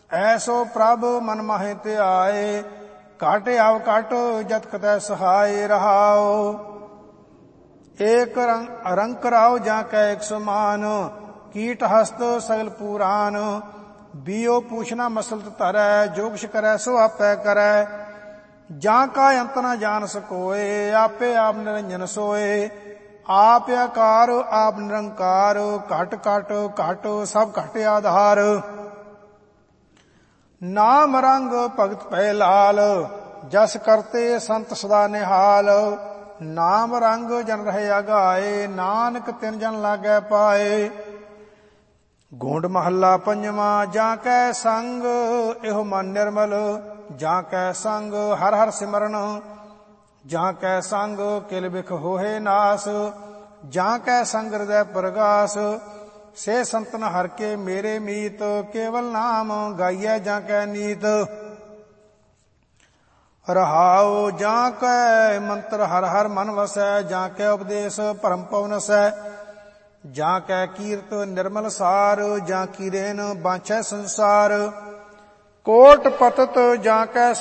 ਐਸੋ ਪ੍ਰਭ ਮਨ ਮਾਹੇ ਧਿਆਏ, ਘਟ ਆਵ ਘਟ ਜਤ ਕਤੈ ਸਹਾਏ ਰਹਾਓ। ਏਕ ਰੰਕ ਰਾਉ ਜਾਂ ਕੈ ਇੱਕ ਸਮਾਨ, ਕੀਟ ਹਸਤ ਸਗਲ ਪੁਰਾਨ। ਬੀਓ ਪੂਛਨਾ ਮਸਲਤ ਧਰੈ, ਜੋ ਕਿਛ ਕਰੈ ਸੋ ਆਪੇ ਕਰੈ। ਜਾਂ ਕਾ ਅੰਤ ਨ ਜਾਣ ਸਕੋਏ, ਆਪੇ ਆਪ ਨਿਰੰਜਨ ਸੋਏ। ਆਪ ਆਕਾਰ ਆਪ ਨਿਰੰਕਾਰ, ਘਟ ਘਟ ਘਟ ਸਭ ਘਟ ਆਧਾਰ। ਨਾਮ ਰੰਗ ਭਗਤ ਭੈ ਲਾਲ, ਜਸ ਕਰਤੇ ਸੰਤ ਸਦਾ ਨਿਹਾਲ। ਨਾਮ ਰੰਗ ਜਨ ਰਹੇ ਅਗਾਏ, ਨਾਨਕ ਤਿਨ ਜਨ ਲਾਗੈ ਪਾਏ। ਗੋਂਡ ਮਹੱਲਾ ਪੰਜਵਾਂ। ਜਾਂ ਕੈ ਸੰਗ ਇਹੋ ਮਨ ਨਿਰਮਲ, ਜਾਂ ਕੈ ਸੰਗ ਹਰ ਹਰ ਸਿਮਰਨ। ਜਾਂ ਕੈ ਸੰਗ ਕਿਲ ਬਿਖ ਹੋਏ ਨਾਸ, ਜਾਂ ਕੈ ਸੰਗ ਹਿਰਦੈ ਪ੍ਰਗਾਸ। ਸੇ ਸੰਤਨ ਹਰ ਕੇ ਮੇਰੇ ਮੀਤ, ਕੇਵਲ ਨਾਮ ਗਾਈਐ ਜਾਂ ਕੈ ਨੀਤ। ਰਹਾਉ ਜਾਂ ਕੈ ਮੰਤਰ ਹਰ ਹਰ ਮਨ ਵਸੈ, ਜਾਂ ਕੈ ਉਪਦੇਸ਼ ਭਰਮ ਪਵਨਸੈ। ਜਾਂ ਕੈ ਕੀਰਤ ਨਿਰਮਲ ਸਾਰ, ਜਾਂ ਕੀਰੇਨ ਬਾਂਛੈ ਸੰਸਾਰ। ਕੋਟ ਪਤਤ ਜਾਂ ਕੈ